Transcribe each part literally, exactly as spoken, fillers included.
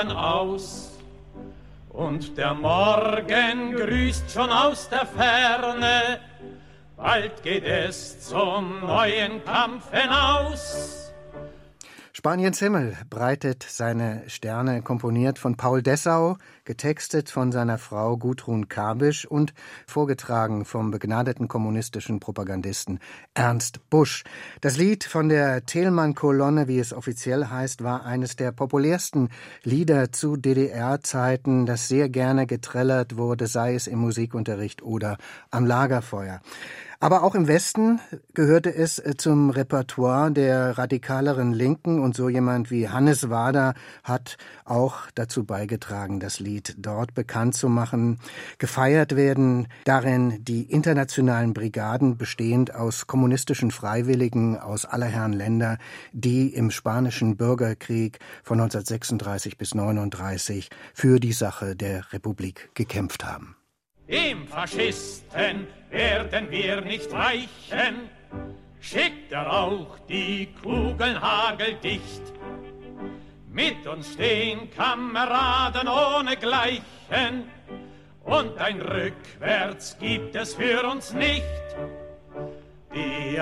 aus. Und der Morgen grüßt schon aus der Ferne, bald geht es zum neuen Kampf hinaus. Spaniens Himmel breitet seine Sterne, komponiert von Paul Dessau, getextet von seiner Frau Gudrun Kabisch und vorgetragen vom begnadeten kommunistischen Propagandisten Ernst Busch. Das Lied von der Thälmann-Kolonne, wie es offiziell heißt, war eines der populärsten Lieder zu D D R-Zeiten, das sehr gerne getrellert wurde, sei es im Musikunterricht oder am Lagerfeuer. Aber auch im Westen gehörte es zum Repertoire der radikaleren Linken und so jemand wie Hannes Wader hat auch dazu beigetragen, das Lied dort bekannt zu machen. Gefeiert werden darin die internationalen Brigaden, bestehend aus kommunistischen Freiwilligen aus aller Herren Länder, die im spanischen Bürgerkrieg von neunzehnhundertsechsunddreißig bis neununddreißig für die Sache der Republik gekämpft haben. Dem Faschisten werden wir nicht weichen, schickt er auch die Kugeln hageldicht. Mit uns stehen Kameraden ohne Gleichen, und ein Rückwärts gibt es für uns nicht. Die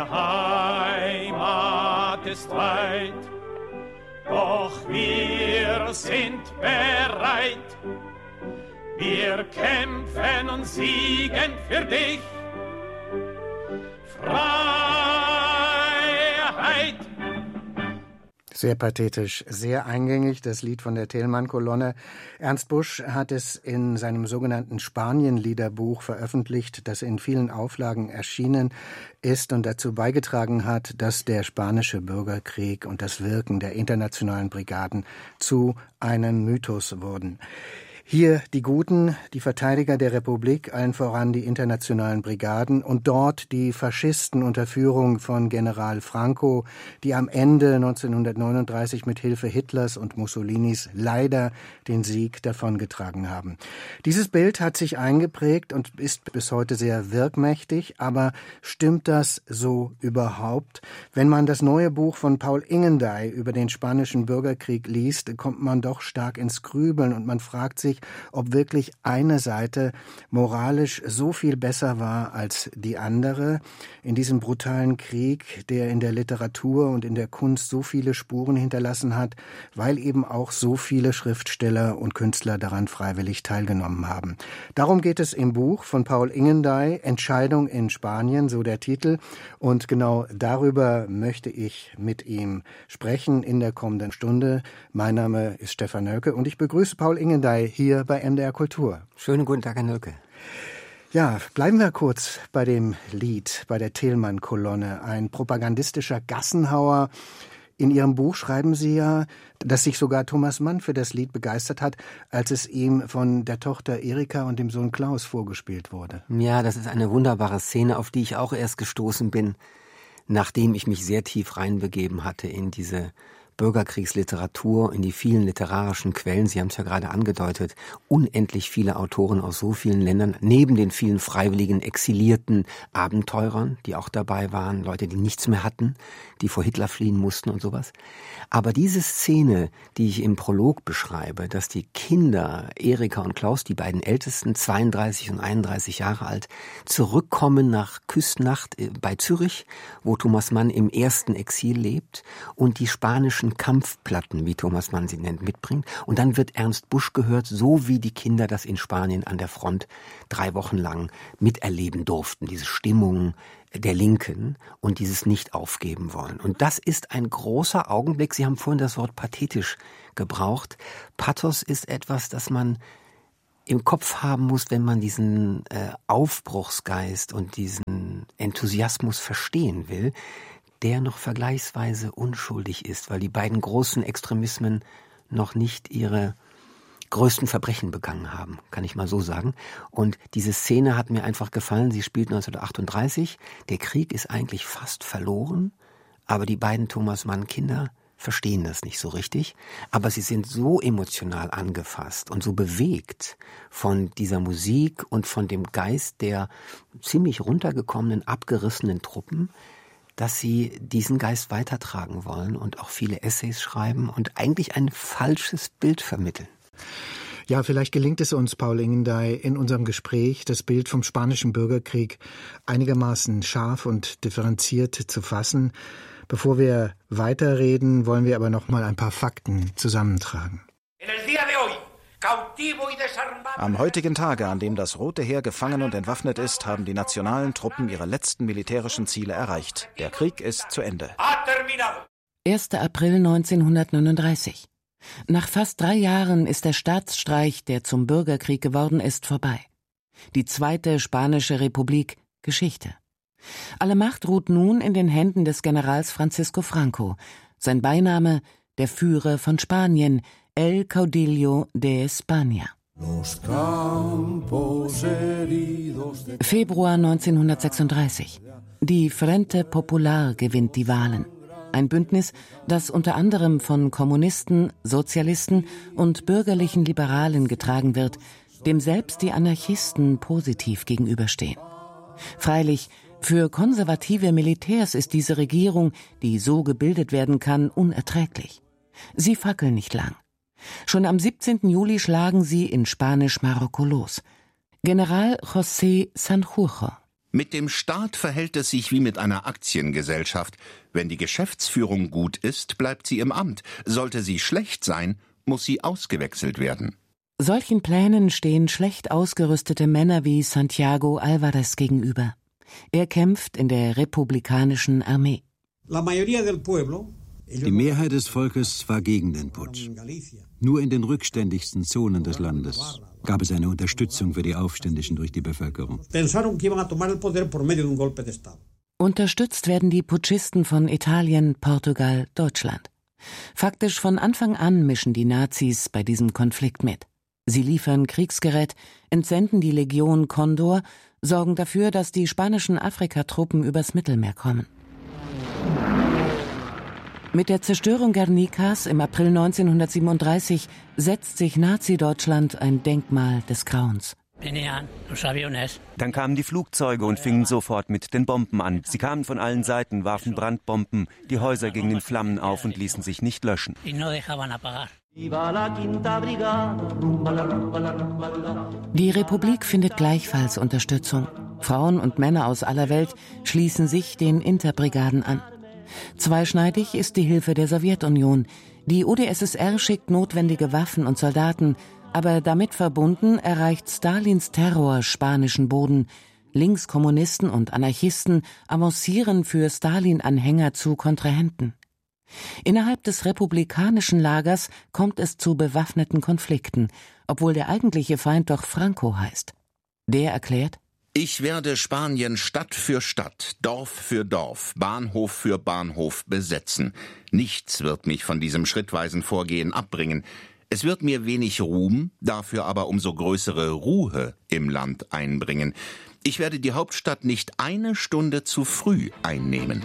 Heimat ist weit, doch wir sind bereit. Wir kämpfen und siegen für dich. Freiheit. Sehr pathetisch, sehr eingängig, das Lied von der Thälmann-Kolonne. Ernst Busch hat es in seinem sogenannten Spanien-Liederbuch veröffentlicht, das in vielen Auflagen erschienen ist und dazu beigetragen hat, dass der spanische Bürgerkrieg und das Wirken der internationalen Brigaden zu einem Mythos wurden. Hier die Guten, die Verteidiger der Republik, allen voran die internationalen Brigaden, und dort die Faschisten unter Führung von General Franco, die am Ende neunzehnhundertneununddreißig mit Hilfe Hitlers und Mussolinis leider den Sieg davongetragen haben. Dieses Bild hat sich eingeprägt und ist bis heute sehr wirkmächtig, aber stimmt das so überhaupt? Wenn man das neue Buch von Paul Ingendey über den spanischen Bürgerkrieg liest, kommt man doch stark ins Grübeln und man fragt sich, ob wirklich eine Seite moralisch so viel besser war als die andere in diesem brutalen Krieg, der in der Literatur und in der Kunst so viele Spuren hinterlassen hat, weil eben auch so viele Schriftsteller und Künstler daran freiwillig teilgenommen haben. Darum geht es im Buch von Paul Ingendey, Entscheidung in Spanien, so der Titel. Und genau darüber möchte ich mit ihm sprechen in der kommenden Stunde. Mein Name ist Stefan Nölke und ich begrüße Paul Ingendey hier bei M D R Kultur. Schönen guten Tag, Herr Nölke. Ja, bleiben wir kurz bei dem Lied, bei der Thälmann-Kolonne. Ein propagandistischer Gassenhauer. In Ihrem Buch schreiben Sie ja, dass sich sogar Thomas Mann für das Lied begeistert hat, als es ihm von der Tochter Erika und dem Sohn Klaus vorgespielt wurde. Ja, das ist eine wunderbare Szene, auf die ich auch erst gestoßen bin, nachdem ich mich sehr tief reinbegeben hatte in diese Bürgerkriegsliteratur, in die vielen literarischen Quellen. Sie haben es ja gerade angedeutet, unendlich viele Autoren aus so vielen Ländern, neben den vielen freiwilligen, exilierten Abenteurern, die auch dabei waren, Leute, die nichts mehr hatten, die vor Hitler fliehen mussten und sowas. Aber diese Szene, die ich im Prolog beschreibe, dass die Kinder, Erika und Klaus, die beiden Ältesten, zweiunddreißig und einunddreißig Jahre alt, zurückkommen nach Küstnacht bei Zürich, wo Thomas Mann im ersten Exil lebt, und die spanischen Kampfplatten, wie Thomas Mann sie nennt, mitbringt. Und dann wird Ernst Busch gehört, so wie die Kinder das in Spanien an der Front drei Wochen lang miterleben durften. Diese Stimmung der Linken und dieses Nicht-Aufgeben wollen. Und das ist ein großer Augenblick. Sie haben vorhin das Wort pathetisch gebraucht. Pathos ist etwas, das man im Kopf haben muss, wenn man diesen äh, Aufbruchsgeist und diesen Enthusiasmus verstehen will, der noch vergleichsweise unschuldig ist, weil die beiden großen Extremismen noch nicht ihre größten Verbrechen begangen haben, kann ich mal so sagen. Und diese Szene hat mir einfach gefallen. Sie spielt neunzehnhundertachtunddreißig. Der Krieg ist eigentlich fast verloren, aber die beiden Thomas Mann-Kinder verstehen das nicht so richtig. Aber sie sind so emotional angefasst und so bewegt von dieser Musik und von dem Geist der ziemlich runtergekommenen, abgerissenen Truppen, dass Sie diesen Geist weitertragen wollen und auch viele Essays schreiben und eigentlich ein falsches Bild vermitteln. Ja, vielleicht gelingt es uns, Paul Ingendey, in unserem Gespräch das Bild vom Spanischen Bürgerkrieg einigermaßen scharf und differenziert zu fassen. Bevor wir weiterreden, wollen wir aber noch mal ein paar Fakten zusammentragen. Am heutigen Tage, an dem das Rote Heer gefangen und entwaffnet ist, haben die nationalen Truppen ihre letzten militärischen Ziele erreicht. Der Krieg ist zu Ende. erster April neunzehnhundertneununddreißig. Nach fast drei Jahren ist der Staatsstreich, der zum Bürgerkrieg geworden ist, vorbei. Die zweite Spanische Republik Geschichte. Alle Macht ruht nun in den Händen des Generals Francisco Franco. Sein Beiname der Führer von Spanien, El Caudillo de España. Februar neunzehnhundertsechsunddreißig. Die Frente Popular gewinnt die Wahlen. Ein Bündnis, das unter anderem von Kommunisten, Sozialisten und bürgerlichen Liberalen getragen wird, dem selbst die Anarchisten positiv gegenüberstehen. Freilich, für konservative Militärs ist diese Regierung, die so gebildet werden kann, unerträglich. Sie fackeln nicht lang. Schon am siebzehnten Juli schlagen sie in Spanisch-Marokko los. General José Sanjurjo. Mit dem Staat verhält es sich wie mit einer Aktiengesellschaft. Wenn die Geschäftsführung gut ist, bleibt sie im Amt. Sollte sie schlecht sein, muss sie ausgewechselt werden. Solchen Plänen stehen schlecht ausgerüstete Männer wie Santiago Alvarez gegenüber. Er kämpft in der republikanischen Armee. Die Mehrheit des Volkes war gegen den Putsch. Nur in den rückständigsten Zonen des Landes gab es eine Unterstützung für die Aufständischen durch die Bevölkerung. Unterstützt werden die Putschisten von Italien, Portugal, Deutschland. Faktisch von Anfang an mischen die Nazis bei diesem Konflikt mit. Sie liefern Kriegsgerät, entsenden die Legion Condor, sorgen dafür, dass die spanischen Afrikatruppen übers Mittelmeer kommen. Mit der Zerstörung Guernicas im April neunzehnhundertsiebenunddreißig setzt sich Nazi-Deutschland ein Denkmal des Grauens. Dann kamen die Flugzeuge und fingen sofort mit den Bomben an. Sie kamen von allen Seiten, warfen Brandbomben, die Häuser gingen in Flammen auf und ließen sich nicht löschen. Die Republik findet gleichfalls Unterstützung. Frauen und Männer aus aller Welt schließen sich den Interbrigaden an. Zweischneidig ist die Hilfe der Sowjetunion. Die U d S S R schickt notwendige Waffen und Soldaten, aber damit verbunden erreicht Stalins Terror spanischen Boden. Linkskommunisten und Anarchisten avancieren für Stalin-Anhänger zu Kontrahenten. Innerhalb des republikanischen Lagers kommt es zu bewaffneten Konflikten, obwohl der eigentliche Feind doch Franco heißt. Der erklärt: Ich werde Spanien Stadt für Stadt, Dorf für Dorf, Bahnhof für Bahnhof besetzen. Nichts wird mich von diesem schrittweisen Vorgehen abbringen. Es wird mir wenig Ruhm, dafür aber umso größere Ruhe im Land einbringen. Ich werde die Hauptstadt nicht eine Stunde zu früh einnehmen.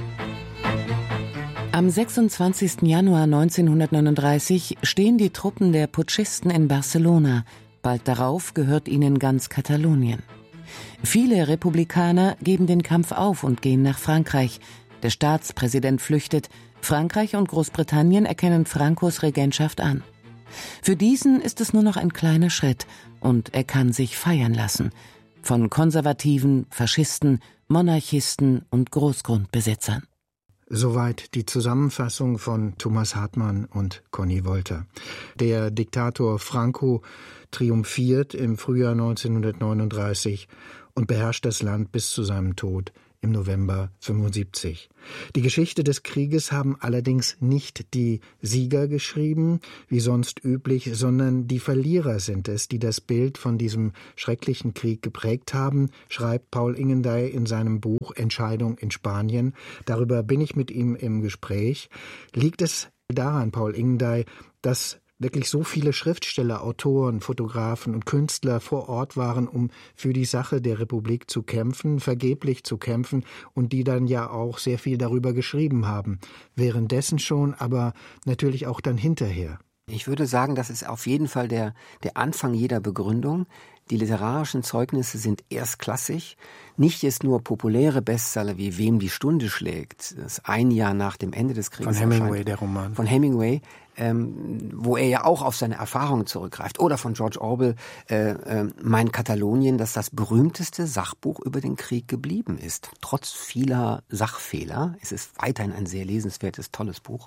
Am sechsundzwanzigsten Januar neunzehnhundertneununddreißig stehen die Truppen der Putschisten in Barcelona. Bald darauf gehört ihnen ganz Katalonien. Viele Republikaner geben den Kampf auf und gehen nach Frankreich. Der Staatspräsident flüchtet. Frankreich und Großbritannien erkennen Francos Regentschaft an. Für diesen ist es nur noch ein kleiner Schritt und er kann sich feiern lassen. Von Konservativen, Faschisten, Monarchisten und Großgrundbesitzern. Soweit die Zusammenfassung von Thomas Hartmann und Conny Wolter. Der Diktator Franco triumphiert im Frühjahr neunzehnhundertneununddreißig und beherrscht das Land bis zu seinem Tod im November fünfundsiebzig. Die Geschichte des Krieges haben allerdings nicht die Sieger geschrieben, wie sonst üblich, sondern die Verlierer sind es, die das Bild von diesem schrecklichen Krieg geprägt haben, schreibt Paul Ingendey in seinem Buch Entscheidung in Spanien. Darüber bin ich mit ihm im Gespräch. Liegt es daran, Paul Ingendey, dass wirklich so viele Schriftsteller, Autoren, Fotografen und Künstler vor Ort waren, um für die Sache der Republik zu kämpfen, vergeblich zu kämpfen und die dann ja auch sehr viel darüber geschrieben haben. Währenddessen schon, aber natürlich auch dann hinterher. Ich würde sagen, das ist auf jeden Fall der, der Anfang jeder Begründung. Die literarischen Zeugnisse sind erstklassig. Nicht jetzt nur populäre Bestseller wie Wem die Stunde schlägt, das ein Jahr nach dem Ende des Krieges von Hemingway, erscheint. der Roman. Von Hemingway, ähm, wo er ja auch auf seine Erfahrungen zurückgreift. Oder von George Orwell, äh, äh, Mein Katalonien, das das berühmteste Sachbuch über den Krieg geblieben ist. Trotz vieler Sachfehler. Es ist weiterhin ein sehr lesenswertes, tolles Buch.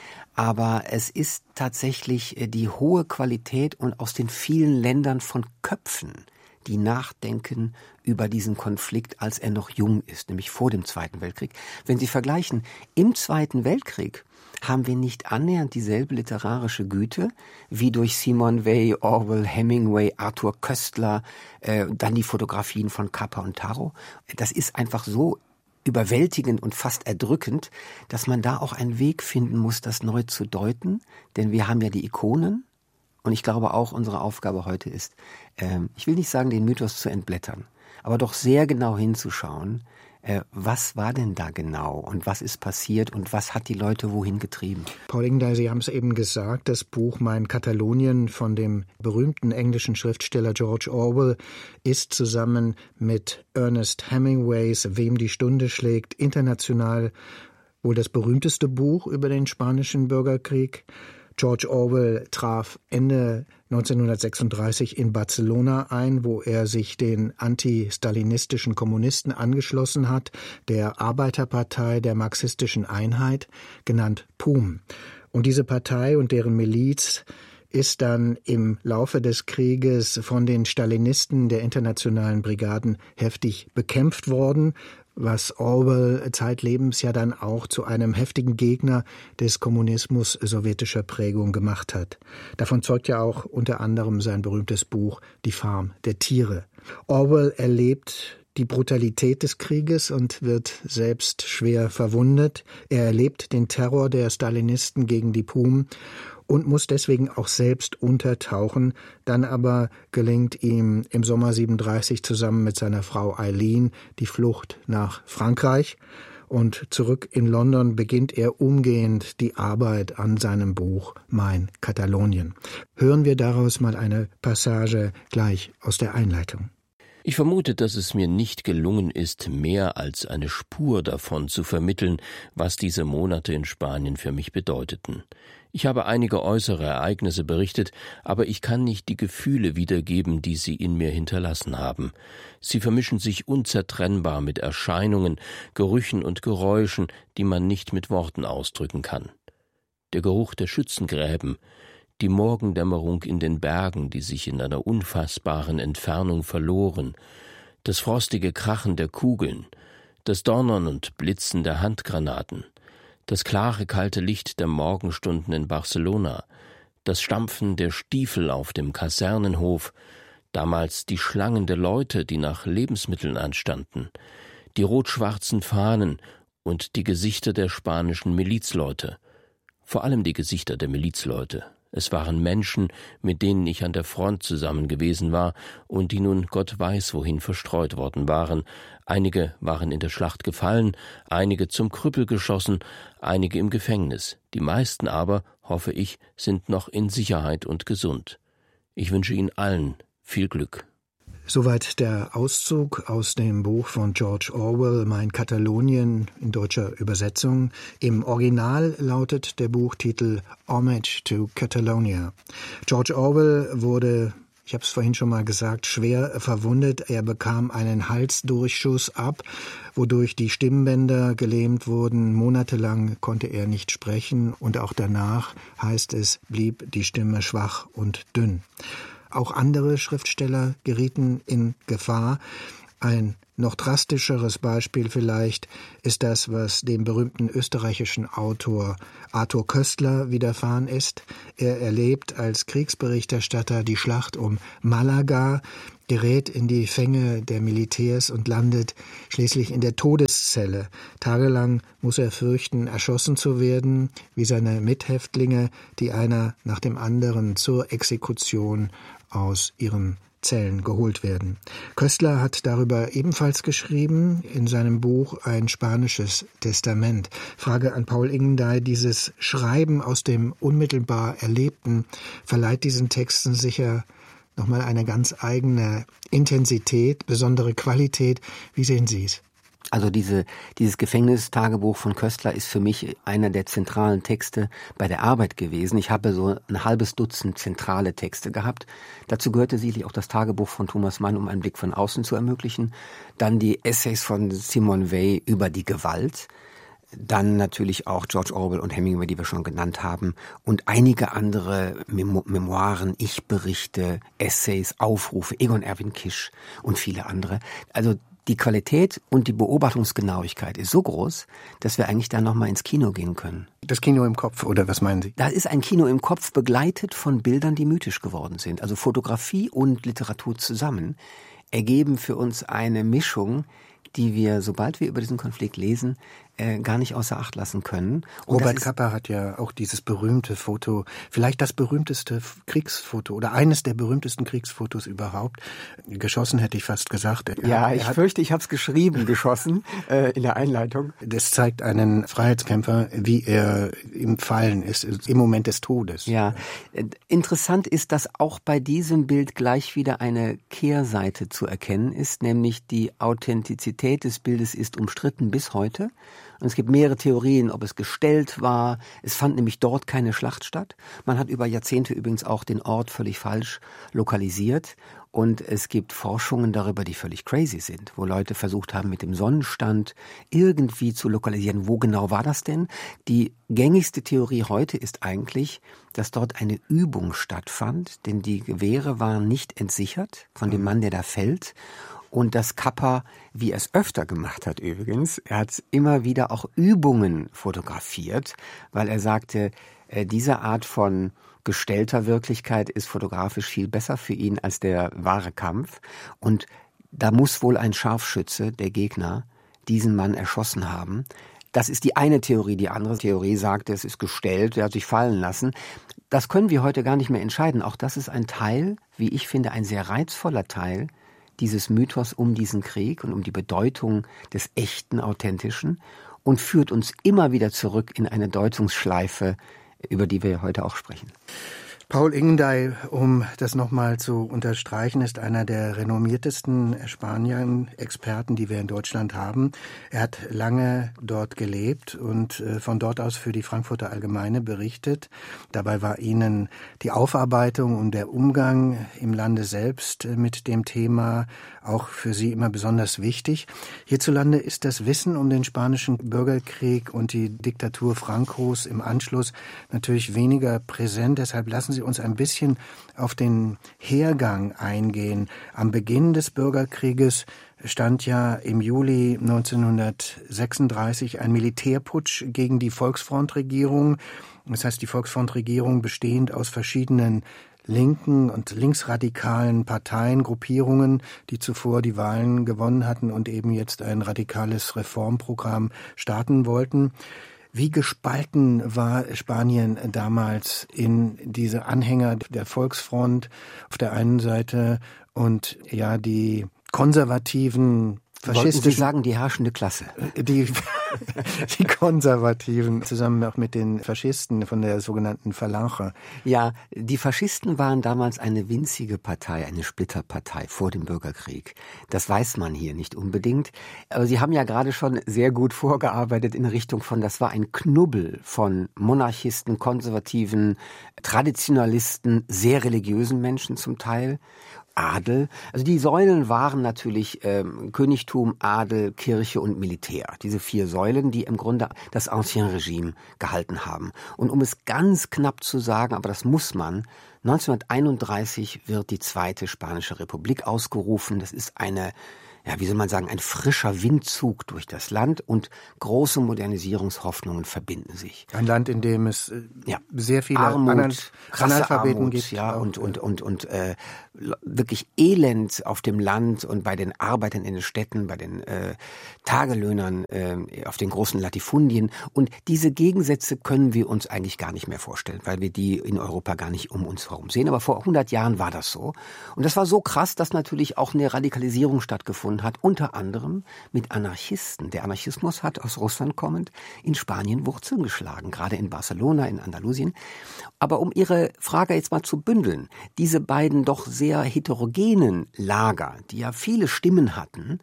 Aber es ist tatsächlich die hohe Qualität und aus den vielen Ländern von Köpfen, die nachdenken über diesen Konflikt, als er noch jung ist, nämlich vor dem Zweiten Weltkrieg. Wenn Sie vergleichen, im Zweiten Weltkrieg haben wir nicht annähernd dieselbe literarische Güte wie durch Simone Weil, Orwell, Hemingway, Arthur Koestler, äh, dann die Fotografien von Capa und Taro. Das ist einfach so überwältigend und fast erdrückend, dass man da auch einen Weg finden muss, das neu zu deuten. Denn wir haben ja die Ikonen und ich glaube auch, unsere Aufgabe heute ist, ähm, ich will nicht sagen, den Mythos zu entblättern, aber doch sehr genau hinzuschauen, äh, was war denn da genau und was ist passiert und was hat die Leute wohin getrieben. Paul Ingdahl, Sie haben es eben gesagt, das Buch Mein Katalonien von dem berühmten englischen Schriftsteller George Orwell ist zusammen mit Ernest Hemingways Wem die Stunde schlägt international wohl das berühmteste Buch über den spanischen Bürgerkrieg. George Orwell traf Ende neunzehnhundertsechsunddreißig in Barcelona ein, wo er sich den anti-stalinistischen Kommunisten angeschlossen hat, der Arbeiterpartei der marxistischen Einheit, genannt P U M. Und diese Partei und deren Miliz ist dann im Laufe des Krieges von den Stalinisten der internationalen Brigaden heftig bekämpft worden, was Orwell zeitlebens ja dann auch zu einem heftigen Gegner des Kommunismus sowjetischer Prägung gemacht hat. Davon zeugt ja auch unter anderem sein berühmtes Buch Die Farm der Tiere. Orwell erlebt die Brutalität des Krieges und wird selbst schwer verwundet. Er erlebt den Terror der Stalinisten gegen die P U M und muss deswegen auch selbst untertauchen. Dann aber gelingt ihm im Sommer siebenunddreißig zusammen mit seiner Frau Eileen die Flucht nach Frankreich. Und zurück in London beginnt er umgehend die Arbeit an seinem Buch Mein Katalonien. Hören wir daraus mal eine Passage gleich aus der Einleitung. Ich vermute, dass es mir nicht gelungen ist, mehr als eine Spur davon zu vermitteln, was diese Monate in Spanien für mich bedeuteten. Ich habe einige äußere Ereignisse berichtet, aber ich kann nicht die Gefühle wiedergeben, die sie in mir hinterlassen haben. Sie vermischen sich unzertrennbar mit Erscheinungen, Gerüchen und Geräuschen, die man nicht mit Worten ausdrücken kann. Der Geruch der Schützengräben, die Morgendämmerung in den Bergen, die sich in einer unfassbaren Entfernung verloren, das frostige Krachen der Kugeln, das Donnern und Blitzen der Handgranaten, das klare, kalte Licht der Morgenstunden in Barcelona, das Stampfen der Stiefel auf dem Kasernenhof, damals die Schlangen der Leute, die nach Lebensmitteln anstanden, die rot-schwarzen Fahnen und die Gesichter der spanischen Milizleute, vor allem die Gesichter der Milizleute. Es waren Menschen, mit denen ich an der Front zusammen gewesen war und die nun Gott weiß wohin verstreut worden waren. Einige waren in der Schlacht gefallen, einige zum Krüppel geschossen, einige im Gefängnis. Die meisten aber, hoffe ich, sind noch in Sicherheit und gesund. Ich wünsche Ihnen allen viel Glück. Soweit der Auszug aus dem Buch von George Orwell, Mein Katalonien, in deutscher Übersetzung. Im Original lautet der Buchtitel Homage to Catalonia. George Orwell wurde, ich habe es vorhin schon mal gesagt, schwer verwundet. Er bekam einen Halsdurchschuss ab, wodurch die Stimmbänder gelähmt wurden. Monatelang konnte er nicht sprechen und auch danach, heißt es, blieb die Stimme schwach und dünn. Auch andere Schriftsteller gerieten in Gefahr. Ein noch drastischeres Beispiel vielleicht ist das, was dem berühmten österreichischen Autor Arthur Koestler widerfahren ist. Er erlebt als Kriegsberichterstatter die Schlacht um Malaga, gerät in die Fänge der Militärs und landet schließlich in der Todeszelle. Tagelang muss er fürchten, erschossen zu werden, wie seine Mithäftlinge, die einer nach dem anderen zur Exekution aus ihren Zellen geholt werden. Köstler hat darüber ebenfalls geschrieben in seinem Buch Ein spanisches Testament. Frage an Paul Ingendey: Dieses Schreiben aus dem unmittelbar Erlebten verleiht diesen Texten sicher nochmal eine ganz eigene Intensität, besondere Qualität. Wie sehen Sie es? Also diese, dieses Gefängnistagebuch von Köstler ist für mich einer der zentralen Texte bei der Arbeit gewesen. Ich habe so ein halbes Dutzend zentrale Texte gehabt. Dazu gehörte sicherlich auch das Tagebuch von Thomas Mann, um einen Blick von außen zu ermöglichen. Dann die Essays von Simone Weil über die Gewalt. Dann natürlich auch George Orwell und Hemingway, die wir schon genannt haben. Und einige andere Memo- Memoiren, Ich-Berichte, Essays, Aufrufe, Egon Erwin Kisch und viele andere. Also die Qualität und die Beobachtungsgenauigkeit ist so groß, dass wir eigentlich da nochmal ins Kino gehen können. Das Kino im Kopf, oder was meinen Sie? Da ist ein Kino im Kopf, begleitet von Bildern, die mythisch geworden sind. Also Fotografie und Literatur zusammen ergeben für uns eine Mischung, die wir, sobald wir über diesen Konflikt lesen, äh, gar nicht außer Acht lassen können. Und Robert Capa hat ja auch dieses berühmte Foto, vielleicht das berühmteste Kriegsfoto oder eines der berühmtesten Kriegsfotos überhaupt. Geschossen, hätte ich fast gesagt. Er, ja, er ich hat, fürchte, ich habe es geschrieben, geschossen, äh, in der Einleitung. Das zeigt einen Freiheitskämpfer, wie er im Fallen ist, im Moment des Todes. Ja, äh, interessant ist, dass auch bei diesem Bild gleich wieder eine Kehrseite zu erkennen ist, nämlich die Authentizität des Bildes ist umstritten bis heute. Und es gibt mehrere Theorien, ob es gestellt war. Es fand nämlich dort keine Schlacht statt. Man hat über Jahrzehnte übrigens auch den Ort völlig falsch lokalisiert. Und es gibt Forschungen darüber, die völlig crazy sind, wo Leute versucht haben, mit dem Sonnenstand irgendwie zu lokalisieren. Wo genau war das denn? Die gängigste Theorie heute ist eigentlich, dass dort eine Übung stattfand, denn die Gewehre waren nicht entsichert von dem Mann, der da fällt. Und dass Capa, wie er es öfter gemacht hat übrigens, er hat immer wieder auch Übungen fotografiert, weil er sagte, äh, diese Art von gestellter Wirklichkeit ist fotografisch viel besser für ihn als der wahre Kampf. Und da muss wohl ein Scharfschütze, der Gegner, diesen Mann erschossen haben. Das ist die eine Theorie. Die andere Theorie sagt, es ist gestellt, er hat sich fallen lassen. Das können wir heute gar nicht mehr entscheiden. Auch das ist ein Teil, wie ich finde, ein sehr reizvoller Teil dieses Mythos um diesen Krieg und um die Bedeutung des echten, authentischen und führt uns immer wieder zurück in eine Deutungsschleife, über die wir heute auch sprechen. Paul Ingendey, um das nochmal zu unterstreichen, ist einer der renommiertesten Spanien-Experten, die wir in Deutschland haben. Er hat lange dort gelebt und von dort aus für die Frankfurter Allgemeine berichtet. Dabei war Ihnen die Aufarbeitung und der Umgang im Lande selbst mit dem Thema auch für Sie immer besonders wichtig. Hierzulande ist das Wissen um den spanischen Bürgerkrieg und die Diktatur Francos im Anschluss natürlich weniger präsent. Deshalb lassen Sie uns ein bisschen auf den Hergang eingehen. Am Beginn des Bürgerkrieges stand ja im Juli neunzehnhundertsechsunddreißig ein Militärputsch gegen die Volksfrontregierung. Das heißt, die Volksfrontregierung bestehend aus verschiedenen linken und linksradikalen Parteien, Gruppierungen, die zuvor die Wahlen gewonnen hatten und eben jetzt ein radikales Reformprogramm starten wollten. Wie gespalten war Spanien damals in diese Anhänger der Volksfront auf der einen Seite und ja die konservativen faschistischen... Wollten Sie sagen, die herrschende Klasse? Die, die Konservativen zusammen auch mit den Faschisten von der sogenannten Falange. Ja, die Faschisten waren damals eine winzige Partei, eine Splitterpartei vor dem Bürgerkrieg. Das weiß man hier nicht unbedingt. Aber Sie haben ja gerade schon sehr gut vorgearbeitet in Richtung von, das war ein Knubbel von Monarchisten, Konservativen, Traditionalisten, sehr religiösen Menschen zum Teil. Adel. Also die Säulen waren natürlich ähm, Königtum, Adel, Kirche und Militär. Diese vier Säulen, die im Grunde das Ancien Regime gehalten haben. Und um es ganz knapp zu sagen, aber das muss man, neunzehnhunderteinunddreißig wird die Zweite Spanische Republik ausgerufen. Das ist eine, ja, wie soll man sagen, ein frischer Windzug durch das Land und große Modernisierungshoffnungen verbinden sich. Ein Land, in dem es äh, ja. sehr viele Armut, Analphabeten Armut, gibt. Ja, und, und, und, und äh, wirklich Elend auf dem Land und bei den Arbeitern in den Städten, bei den äh, Tagelöhnern äh, auf den großen Latifundien. Und diese Gegensätze können wir uns eigentlich gar nicht mehr vorstellen, weil wir die in Europa gar nicht um uns herumsehen, aber vor hundert Jahren war das so. Und das war so krass, dass natürlich auch eine Radikalisierung stattgefunden hat, unter anderem mit Anarchisten. Der Anarchismus hat aus Russland kommend in Spanien Wurzeln geschlagen, gerade in Barcelona, in Andalusien. Aber um Ihre Frage jetzt mal zu bündeln, diese beiden doch sehr heterogenen Lager, die ja viele Stimmen hatten,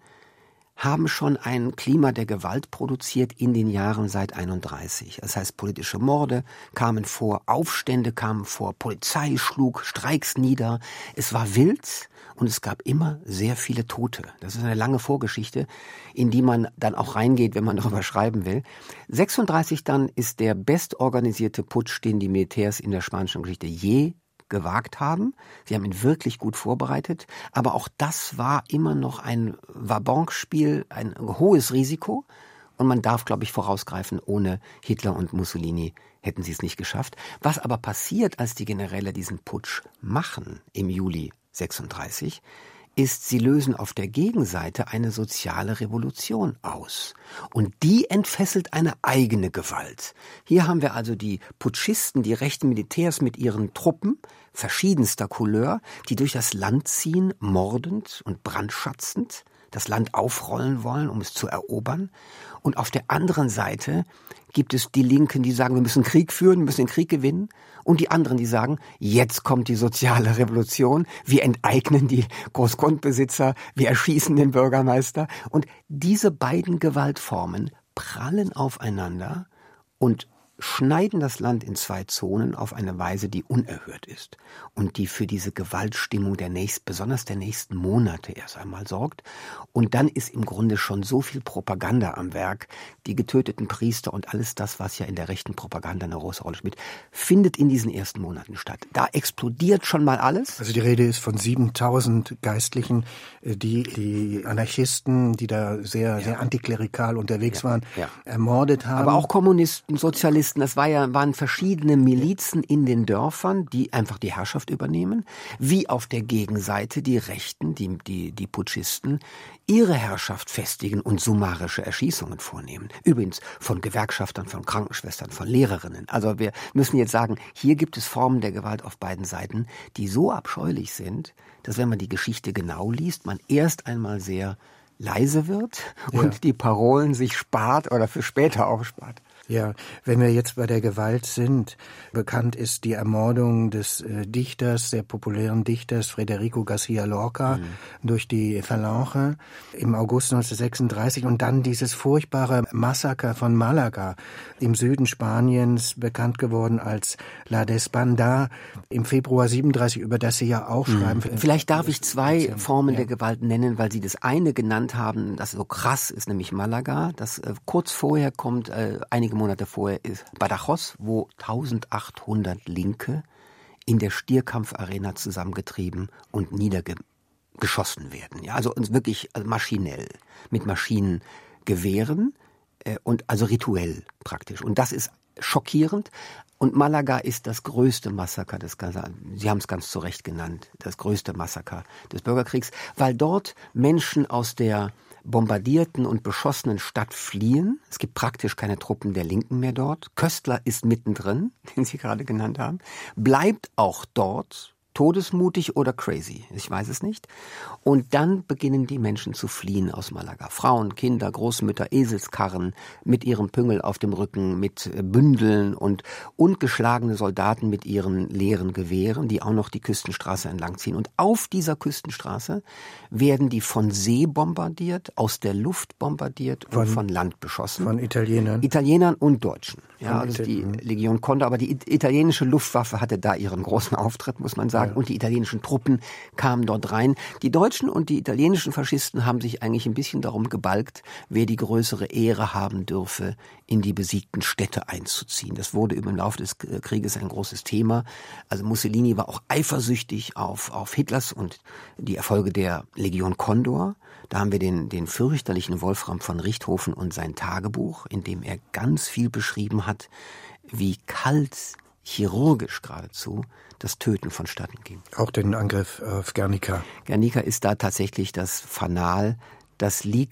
haben schon ein Klima der Gewalt produziert in den Jahren seit einunddreißig. Das heißt, politische Morde kamen vor, Aufstände kamen vor, Polizei schlug Streiks nieder. Es war wild und es gab immer sehr viele Tote. Das ist eine lange Vorgeschichte, in die man dann auch reingeht, wenn man darüber schreiben will. sechsunddreißig dann ist der bestorganisierte Putsch, den die Militärs in der spanischen Geschichte je gewagt haben. Sie haben ihn wirklich gut vorbereitet, aber auch das war immer noch ein Vabanque-Spiel, ein hohes Risiko und man darf, glaube ich, vorausgreifen, ohne Hitler und Mussolini hätten sie es nicht geschafft. Was aber passiert, als die Generäle diesen Putsch machen im Juli sechsunddreißig, ist, sie lösen auf der Gegenseite eine soziale Revolution aus. Und die entfesselt eine eigene Gewalt. Hier haben wir also die Putschisten, die rechten Militärs mit ihren Truppen verschiedenster Couleur, die durch das Land ziehen, mordend und brandschatzend, das Land aufrollen wollen, um es zu erobern. Und auf der anderen Seite gibt es die Linken, die sagen, wir müssen Krieg führen, wir müssen den Krieg gewinnen. Und die anderen, die sagen, jetzt kommt die soziale Revolution, wir enteignen die Großgrundbesitzer, wir erschießen den Bürgermeister. Und diese beiden Gewaltformen prallen aufeinander und schneiden das Land in zwei Zonen auf eine Weise, die unerhört ist und die für diese Gewaltstimmung der nächsten, besonders der nächsten Monate erst einmal sorgt. Und dann ist im Grunde schon so viel Propaganda am Werk. Die getöteten Priester und alles das, was ja in der rechten Propaganda eine große Rolle spielt, findet in diesen ersten Monaten statt. Da explodiert schon mal alles. Also die Rede ist von siebentausend Geistlichen, die die Anarchisten, die da sehr, ja. sehr antiklerikal unterwegs ja. waren, ja. ermordet haben. Aber auch Kommunisten, Sozialisten. Das war ja, waren verschiedene Milizen in den Dörfern, die einfach die Herrschaft übernehmen, wie auf der Gegenseite die Rechten, die, die, die Putschisten, ihre Herrschaft festigen und summarische Erschießungen vornehmen. Übrigens von Gewerkschaftern, von Krankenschwestern, von Lehrerinnen. Also wir müssen jetzt sagen, hier gibt es Formen der Gewalt auf beiden Seiten, die so abscheulich sind, dass wenn man die Geschichte genau liest, man erst einmal sehr leise wird und ja. die Parolen sich spart oder für später aufspart. Ja, wenn wir jetzt bei der Gewalt sind, bekannt ist die Ermordung des äh, Dichters, sehr populären Dichters Federico García Lorca mhm. durch die Falange im August neunzehnhundertsechsunddreißig und dann dieses furchtbare Massaker von Malaga im Süden Spaniens, bekannt geworden als La Desbandada im Februar siebenunddreißig, über das Sie ja auch mhm. schreiben. Vielleicht darf ich zwei Formen ja. der Gewalt nennen, weil Sie das eine genannt haben, das so krass ist, nämlich Malaga. Das äh, kurz vorher kommt, äh, einige Monate vorher ist Badajoz, wo eintausendachthundert Linke in der Stierkampfarena zusammengetrieben und niedergeschossen werden. Ja, also wirklich maschinell, mit Maschinengewehren äh, und also rituell praktisch. Und das ist schockierend. Und Malaga ist das größte Massaker des ganzen, Sie haben es ganz zu Recht genannt, das größte Massaker des Bürgerkriegs, weil dort Menschen aus der bombardierten und beschossenen Stadt fliehen. Es gibt praktisch keine Truppen der Linken mehr dort. Köstler ist mittendrin, den Sie gerade genannt haben, bleibt auch dort, todesmutig oder crazy, ich weiß es nicht. Und dann beginnen die Menschen zu fliehen aus Malaga. Frauen, Kinder, Großmütter, Eselskarren mit ihrem Püngel auf dem Rücken, mit Bündeln und, und geschlagene Soldaten mit ihren leeren Gewehren, die auch noch die Küstenstraße entlangziehen. Und auf dieser Küstenstraße werden die von See bombardiert, aus der Luft bombardiert und von, von Land beschossen. Von Italienern? Italienern und Deutschen. Ja, also die Legion Condor, aber die italienische Luftwaffe hatte da ihren großen Auftritt, muss man sagen. Ja. Und die italienischen Truppen kamen dort rein. Die Deutschen und die italienischen Faschisten haben sich eigentlich ein bisschen darum gebalgt, wer die größere Ehre haben dürfe, in die besiegten Städte einzuziehen. Das wurde im Laufe des Krieges ein großes Thema. Also Mussolini war auch eifersüchtig auf, auf Hitlers und die Erfolge der Legion Condor. Da haben wir den, den fürchterlichen Wolfram von Richthofen und sein Tagebuch, in dem er ganz viel beschrieben hat, wie kalt, chirurgisch geradezu, das Töten vonstatten ging. Auch den Angriff auf Guernica. Guernica ist da tatsächlich das Fanal. Das liegt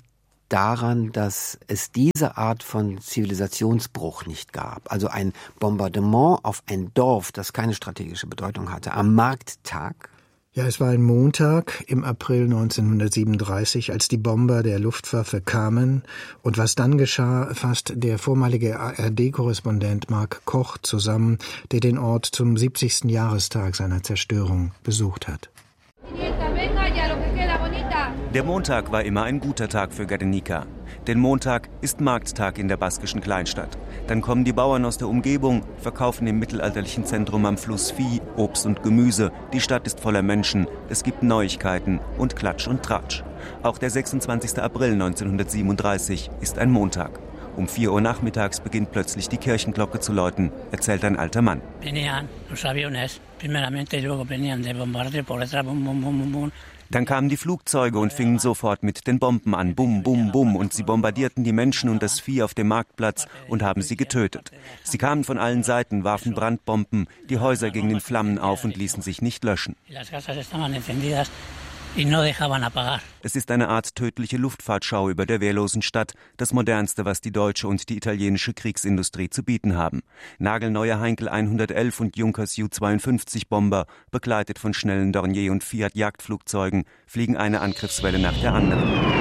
daran, dass es diese Art von Zivilisationsbruch nicht gab. Also ein Bombardement auf ein Dorf, das keine strategische Bedeutung hatte, am Markttag. Ja, es war ein Montag im April neunzehnhundertsiebenunddreißig, als die Bomber der Luftwaffe kamen. Und was dann geschah, fasst der vormalige A R D-Korrespondent Mark Koch zusammen, der den Ort zum siebzigsten Jahrestag seiner Zerstörung besucht hat. Der Montag war immer ein guter Tag für Guernica. Denn Montag ist Markttag in der baskischen Kleinstadt. Dann kommen die Bauern aus der Umgebung, verkaufen im mittelalterlichen Zentrum am Fluss Vieh, Obst und Gemüse. Die Stadt ist voller Menschen, es gibt Neuigkeiten und Klatsch und Tratsch. Auch der sechsundzwanzigsten April neunzehnhundertsiebenunddreißig ist ein Montag. Um vier Uhr nachmittags beginnt plötzlich die Kirchenglocke zu läuten, erzählt ein alter Mann. Dann kamen die Flugzeuge und fingen sofort mit den Bomben an, bum, bum, bum, und sie bombardierten die Menschen und das Vieh auf dem Marktplatz und haben sie getötet. Sie kamen von allen Seiten, warfen Brandbomben, die Häuser gingen in Flammen auf und ließen sich nicht löschen. Es ist eine Art tödliche Luftfahrtschau über der wehrlosen Stadt, das modernste, was die deutsche und die italienische Kriegsindustrie zu bieten haben. Nagelneue Heinkel hundertelf und Junkers Ju zweiundfünfzig Bomber, begleitet von schnellen Dornier und Fiat Jagdflugzeugen, fliegen eine Angriffswelle nach der anderen.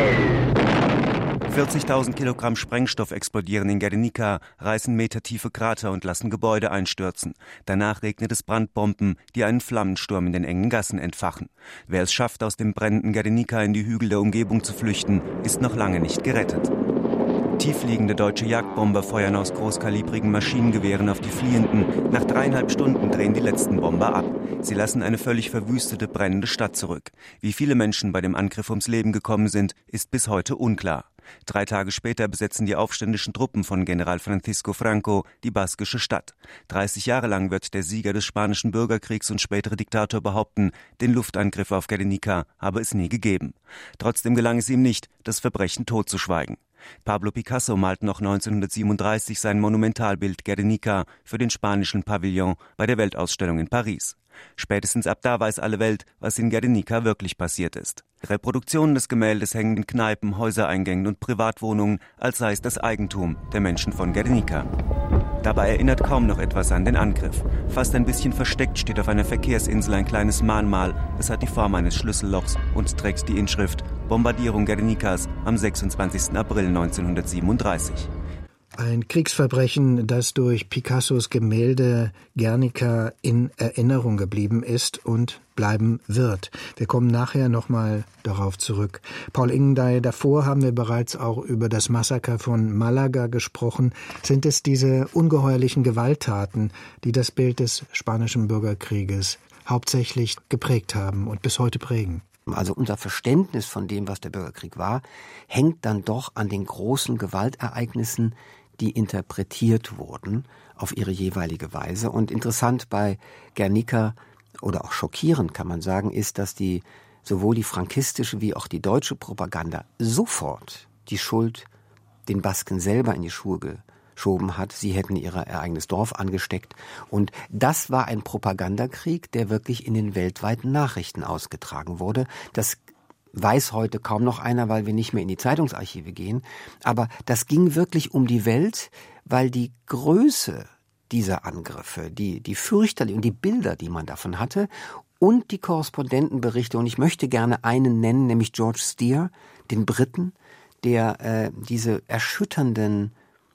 vierzigtausend Kilogramm Sprengstoff explodieren in Guernica, reißen metertiefe Krater und lassen Gebäude einstürzen. Danach regnet es Brandbomben, die einen Flammensturm in den engen Gassen entfachen. Wer es schafft, aus dem brennenden Guernica in die Hügel der Umgebung zu flüchten, ist noch lange nicht gerettet. Tiefliegende deutsche Jagdbomber feuern aus großkalibrigen Maschinengewehren auf die Fliehenden. Nach dreieinhalb Stunden drehen die letzten Bomber ab. Sie lassen eine völlig verwüstete, brennende Stadt zurück. Wie viele Menschen bei dem Angriff ums Leben gekommen sind, ist bis heute unklar. Drei Tage später besetzen die aufständischen Truppen von General Francisco Franco die baskische Stadt. dreißig Jahre lang wird der Sieger des spanischen Bürgerkriegs und spätere Diktator behaupten, den Luftangriff auf Guernica habe es nie gegeben. Trotzdem gelang es ihm nicht, das Verbrechen totzuschweigen. Pablo Picasso malt noch neunzehnhundertsiebenunddreißig sein Monumentalbild Guernica für den spanischen Pavillon bei der Weltausstellung in Paris. Spätestens ab da weiß alle Welt, was in Guernica wirklich passiert ist. Reproduktionen des Gemäldes hängen in Kneipen, Häusereingängen und Privatwohnungen, als sei es das Eigentum der Menschen von Guernica. Dabei erinnert kaum noch etwas an den Angriff. Fast ein bisschen versteckt steht auf einer Verkehrsinsel ein kleines Mahnmal. Es hat die Form eines Schlüssellochs und trägt die Inschrift Bombardierung Guernicas am sechsundzwanzigsten April neunzehnhundertsiebenunddreißig. Ein Kriegsverbrechen, das durch Picassos Gemälde Guernica in Erinnerung geblieben ist und bleiben wird. Wir kommen nachher nochmal darauf zurück. Paul Ingendey, davor haben wir bereits auch über das Massaker von Malaga gesprochen. Sind es diese ungeheuerlichen Gewalttaten, die das Bild des spanischen Bürgerkrieges hauptsächlich geprägt haben und bis heute prägen? Also unser Verständnis von dem, was der Bürgerkrieg war, hängt dann doch an den großen Gewaltereignissen, die interpretiert wurden auf ihre jeweilige Weise. Und interessant bei Guernica oder auch schockierend kann man sagen, ist, dass die sowohl die frankistische wie auch die deutsche Propaganda sofort die Schuld den Basken selber in die Schuhe geschoben hat. Sie hätten ihr eigenes Dorf angesteckt. Und das war ein Propagandakrieg, der wirklich in den weltweiten Nachrichten ausgetragen wurde. Das weiß heute kaum noch einer, weil wir nicht mehr in die Zeitungsarchive gehen. Aber das ging wirklich um die Welt, weil die Größe dieser Angriffe, die, die fürchterlich und die Bilder, die man davon hatte und die Korrespondentenberichte, und ich möchte gerne einen nennen, nämlich George Steer, den Briten, der äh, diese erschütternden,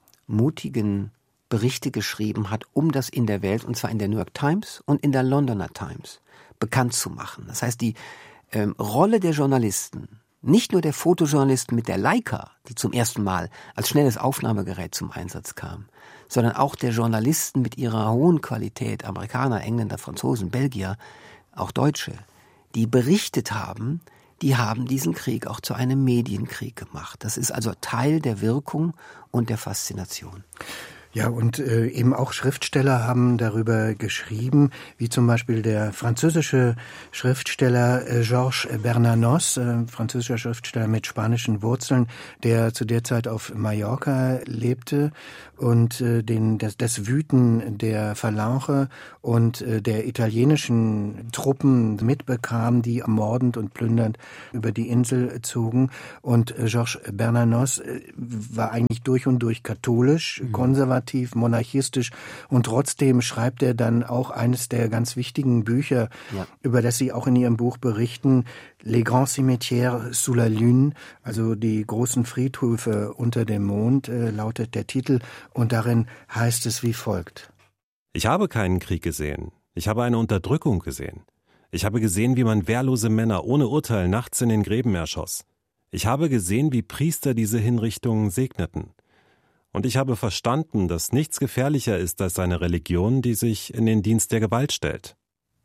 mutigen Berichte geschrieben hat, um das in der Welt, und zwar in der New York Times und in der Londoner Times, bekannt zu machen. Das heißt, die ähm, Rolle der Journalisten, nicht nur der Fotojournalisten mit der Leica, die zum ersten Mal als schnelles Aufnahmegerät zum Einsatz kam, sondern auch der Journalisten mit ihrer hohen Qualität, Amerikaner, Engländer, Franzosen, Belgier, auch Deutsche, die berichtet haben, die haben diesen Krieg auch zu einem Medienkrieg gemacht. Das ist also Teil der Wirkung und der Faszination. Ja, und äh, eben auch Schriftsteller haben darüber geschrieben, wie zum Beispiel der französische Schriftsteller äh, Georges Bernanos, äh, französischer Schriftsteller mit spanischen Wurzeln, der zu der Zeit auf Mallorca lebte und äh, den, das, das Wüten der Phalange und äh, der italienischen Truppen mitbekam, die ermordend und plündernd über die Insel zogen. Und äh, Georges Bernanos äh, war eigentlich durch und durch katholisch, mhm. konservativ, monarchistisch, und trotzdem schreibt er dann auch eines der ganz wichtigen Bücher, ja. über das Sie auch in Ihrem Buch berichten, Les Grands Cimetières sous la Lune, also die großen Friedhöfe unter dem Mond, äh, lautet der Titel, und darin heißt es wie folgt. Ich habe keinen Krieg gesehen. Ich habe eine Unterdrückung gesehen. Ich habe gesehen, wie man wehrlose Männer ohne Urteil nachts in den Gräben erschoss. Ich habe gesehen, wie Priester diese Hinrichtungen segneten. Und ich habe verstanden, dass nichts gefährlicher ist als eine Religion, die sich in den Dienst der Gewalt stellt.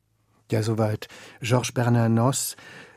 Ja, soweit Georges Bernanos,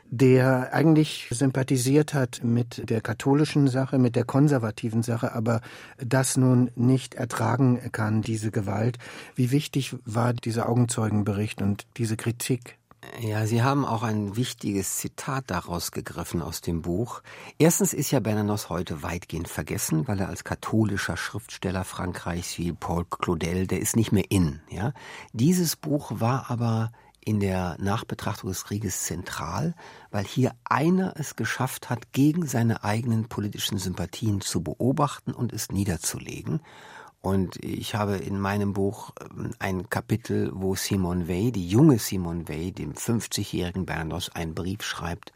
der eigentlich sympathisiert hat mit der katholischen Sache, mit der konservativen Sache, aber das nun nicht ertragen kann, diese Gewalt. Wie wichtig war dieser Augenzeugenbericht und diese Kritik? Ja, Sie haben auch ein wichtiges Zitat daraus gegriffen aus dem Buch. Erstens ist ja Bernanos heute weitgehend vergessen, weil er als katholischer Schriftsteller Frankreichs wie Paul Claudel, der ist nicht mehr in. Ja, dieses Buch war aber in der Nachbetrachtung des Krieges zentral, weil hier einer es geschafft hat, gegen seine eigenen politischen Sympathien zu beobachten und es niederzulegen. Und ich habe in meinem Buch ein Kapitel, wo Simone Weil, die junge Simone Weil, dem fünfzigjährigen Bernanos, einen Brief schreibt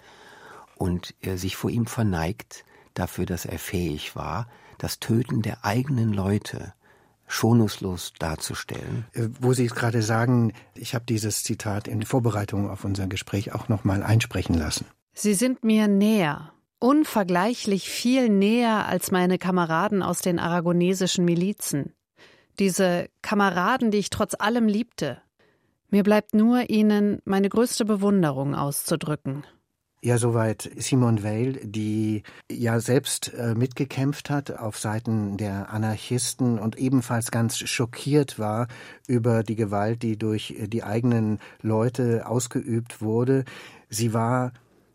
und er sich vor ihm verneigt dafür, dass er fähig war, das Töten der eigenen Leute schonungslos darzustellen. Wo Sie es gerade sagen, ich habe dieses Zitat in Vorbereitung auf unser Gespräch auch noch mal einsprechen lassen. Sie sind mir näher. Unvergleichlich viel näher als meine Kameraden aus den aragonesischen Milizen. Diese Kameraden, die ich trotz allem liebte. Mir bleibt nur, ihnen meine größte Bewunderung auszudrücken. Ja, soweit Simone Weil, die ja selbst äh, mitgekämpft hat auf Seiten der Anarchisten und ebenfalls ganz schockiert war über die Gewalt, die durch die eigenen Leute ausgeübt wurde. Sie war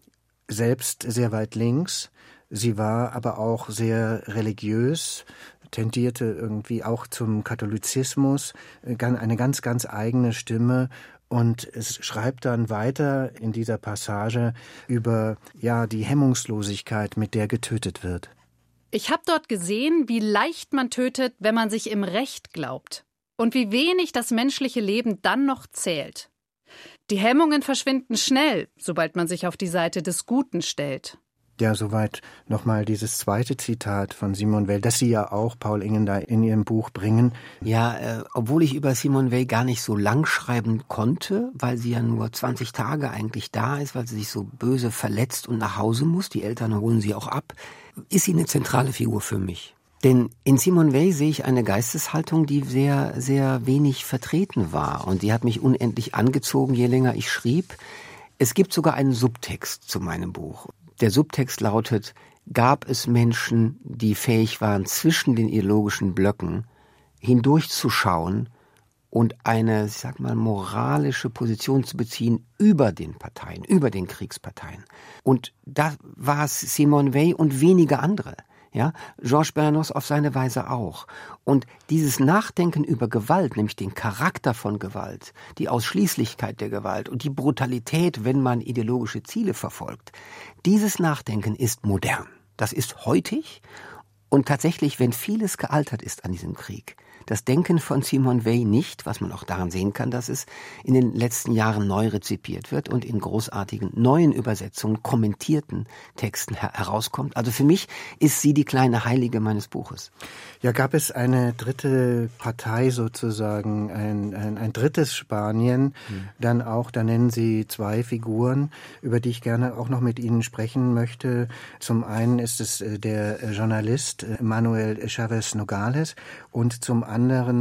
selbst sehr weit links, sie war aber auch sehr religiös, tendierte irgendwie auch zum Katholizismus, eine ganz, ganz eigene Stimme. Und es schreibt dann weiter in dieser Passage über ja die Hemmungslosigkeit, mit der getötet wird. Ich habe dort gesehen, wie leicht man tötet, wenn man sich im Recht glaubt. Und wie wenig das menschliche Leben dann noch zählt. Die Hemmungen verschwinden schnell, sobald man sich auf die Seite des Guten stellt. Ja, soweit nochmal dieses zweite Zitat von Simone Weil, das Sie ja auch, Paul Ingen, da in Ihrem Buch bringen. Ja, äh, obwohl ich über Simone Weil gar nicht so lang schreiben konnte, weil sie ja nur zwanzig Tage eigentlich da ist, weil sie sich so böse verletzt und nach Hause muss, die Eltern holen sie auch ab, ist sie eine zentrale Figur für mich. Denn in Simone Weil sehe ich eine Geisteshaltung, die sehr, sehr wenig vertreten war. Und die hat mich unendlich angezogen, je länger ich schrieb. Es gibt sogar einen Subtext zu meinem Buch. Der Subtext lautet: Gab es Menschen, die fähig waren, zwischen den ideologischen Blöcken hindurchzuschauen und eine, ich sag mal, moralische Position zu beziehen über den Parteien, über den Kriegsparteien. Und da war es Simone Weil und wenige andere. Ja, Georges Bernanos auf seine Weise auch. Und dieses Nachdenken über Gewalt, nämlich den Charakter von Gewalt, die Ausschließlichkeit der Gewalt und die Brutalität, wenn man ideologische Ziele verfolgt, dieses Nachdenken ist modern. Das ist heutig und tatsächlich, wenn vieles gealtert ist an diesem Krieg, das Denken von Simone Weil nicht, was man auch daran sehen kann, dass es in den letzten Jahren neu rezipiert wird und in großartigen neuen Übersetzungen, kommentierten Texten her- herauskommt. Also für mich ist sie die kleine Heilige meines Buches. Ja, gab es eine dritte Partei sozusagen, ein, ein, ein drittes Spanien, hm. dann auch, da nennen Sie zwei Figuren, über die ich gerne auch noch mit Ihnen sprechen möchte. Zum einen ist es der Journalist Manuel Chavez Nogales und zum anderen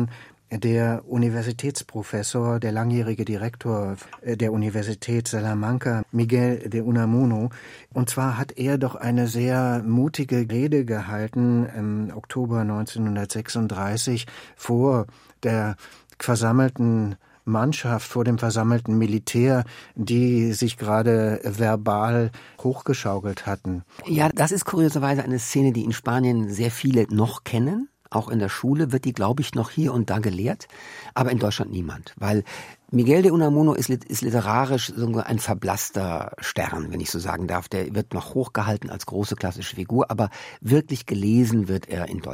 der Universitätsprofessor, der langjährige Direktor der Universität Salamanca, Miguel de Unamuno. Und zwar hat er doch eine sehr mutige Rede gehalten im Oktober neunzehnhundertsechsunddreißig vor der versammelten Mannschaft, vor dem versammelten Militär, die sich gerade verbal hochgeschaukelt hatten. Ja, das ist kurioserweise eine Szene, die in Spanien sehr viele noch kennen. Auch in der Schule wird die, glaube ich, noch hier und da gelehrt, aber in Deutschland niemand. Weil Miguel de Unamuno ist, ist literarisch so ein verblasster Stern, wenn ich so sagen darf. Der wird noch hochgehalten als große klassische Figur, aber wirklich gelesen wird er in Deutschland.